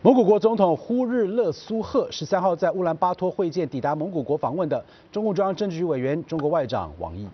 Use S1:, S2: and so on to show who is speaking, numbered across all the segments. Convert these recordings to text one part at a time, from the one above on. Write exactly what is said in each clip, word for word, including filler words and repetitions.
S1: 蒙古国总统呼日勒苏赫十三号在乌兰巴托会见抵达蒙古国访问的中共中央政治局委员、中国外长王毅。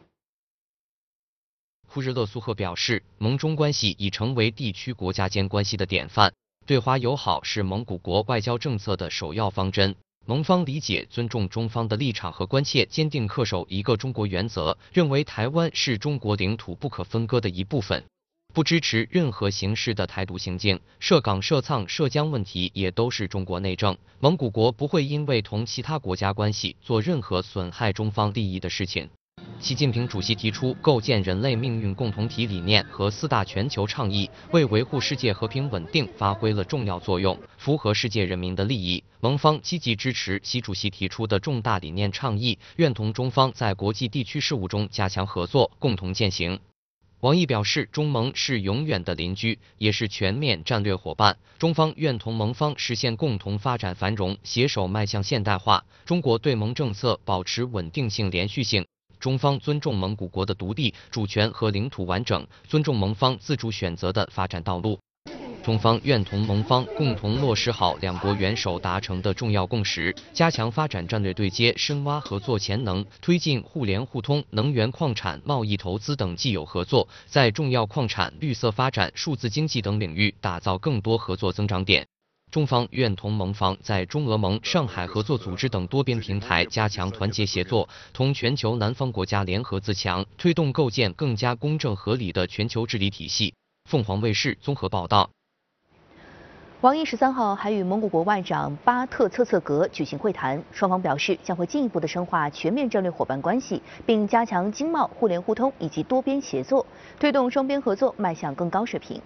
S2: 呼日勒苏赫表示，蒙中关系已成为地区国家间关系的典范，对华友好是蒙古国外交政策的首要方针。蒙方理解、尊重中方的立场和关切，坚定恪守一个中国原则，认为台湾是中国领土不可分割的一部分。 不支持任何形式的台独行径，涉港、涉藏、涉疆问题也都是中国内政。蒙古国不会因为同其他国家关系做任何损害中方利益的事情。习近平主席提出构建人类命运共同体理念和四大全球倡议，为维护世界和平稳定发挥了重要作用，符合世界人民的利益。蒙方积极支持习主席提出的重大理念倡议，愿同中方在国际地区事务中加强合作，共同践行。 王毅表示，中蒙是永远的邻居，也是全面战略伙伴。中方愿同蒙方实现共同发展繁荣，携手迈向现代化。中国对蒙政策保持稳定性、连续性。中方尊重蒙古国的独立、主权和领土完整，尊重蒙方自主选择的发展道路。 中方愿同蒙方共同落实好两国元首达成的重要共识，加强发展战略对接，深挖合作潜能，推进互联互通、能源、矿产、贸易、投资等既有合作，在重要矿产、绿色发展、数字经济等领域打造更多合作增长点。中方愿同蒙方在中俄蒙上海合作组织等多边平台加强团结协作，同全球南方国家联合自强，推动构建更加公正合理的全球治理体系。凤凰卫视综合报道。
S3: 王毅十三号还与蒙古国外长巴特策策格举行会谈，双方表示将会进一步的深化全面战略伙伴关系，并加强经贸、互联互通以及多边协作，推动双边合作迈向更高水平。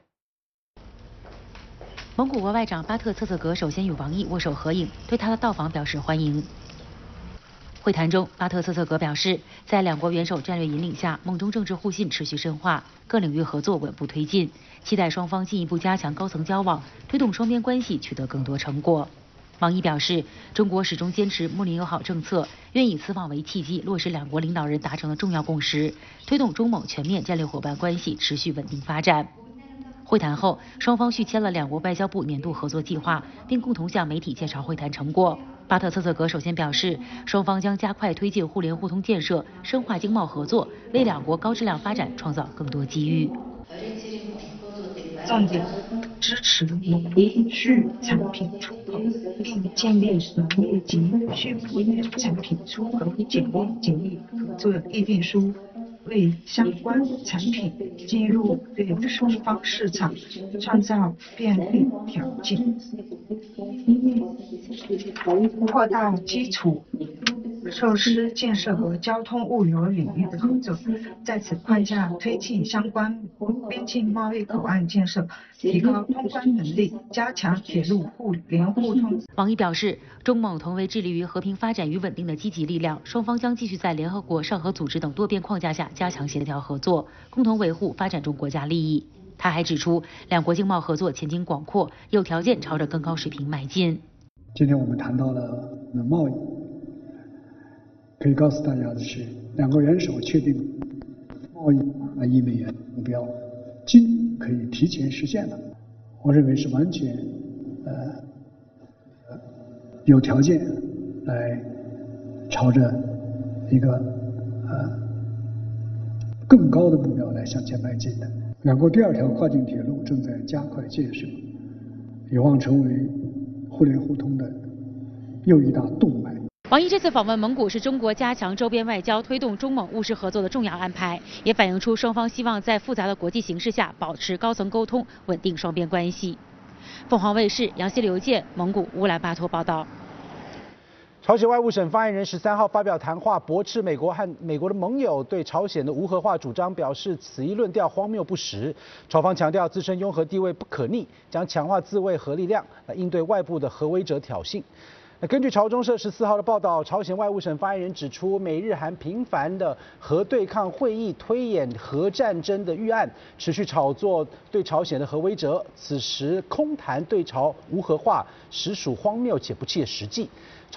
S4: 蒙古国外长巴特策策格首先与王毅握手合影，对他的到访表示欢迎。 会谈中，巴特策策格表示，在两国元首战略引领下，蒙中政治互信持续深化，各领域合作稳步推进，期待双方进一步加强高层交往，推动双边关系取得更多成果。王毅表示，中国始终坚持睦邻友好政策，愿以此访为契机，落实两国领导人达成的重要共识，推动中蒙全面战略伙伴关系持续稳定发展。 会谈后，双方续签了两国外交部年度合作计划，并共同向媒体介绍会谈成果。巴特策策格首先表示，双方将加快推进互联互通建设，深化经贸合作，为两国高质量发展创造更多机遇。
S5: 重点支持农畜产品出口，并建立农业及畜牧业产品出口检验检疫合作议定书。 为相关产品进入对双方市场创造便利条件，扩大基础设施建设和交通物流领域的合作，在此框架推进相关边境贸易口岸建设，提高通关能力，加强铁路互联互通。
S4: 王毅表示，中蒙同为致力于和平发展与稳定的积极力量，双方将继续在联合国、上合组织等多边框架下加强协调合作，共同维护发展中国家利益。他还指出，两国经贸合作前景广阔，有条件朝着更高水平迈进。
S6: 今天我们谈到了贸易，可以告诉大家的是，两国元首确定贸易啊一美元目标，今可以提前实现了。我认为是完全呃有条件来朝着一个呃更高的目标来向前迈进的。两国第二条跨境铁路正在加快建设，有望成为互联互通的又一大动脉。
S4: 王毅这次访问蒙古是中国加强周边外交、推动中蒙务实合作的重要安排，也反映出双方希望在复杂的国际形势下保持高层沟通，稳定双边关系。凤凰卫视杨希、刘健，蒙古乌兰巴托报道。
S1: 朝鲜外务省发言人十三号发表谈话，驳斥美国和美国的盟友对朝鲜的无核化主张，表示此一论调荒谬不实。朝方强调自身拥核地位不可逆，将强化自卫核力量来应对外部的核威者挑衅。那根据朝中社十四号的报道，朝鲜外务省发言人指出，美日韩频繁的核对抗会议推演核战争的预案，持续炒作对朝鲜的核威慑，此时空谈对朝无核化，实属荒谬且不切实际。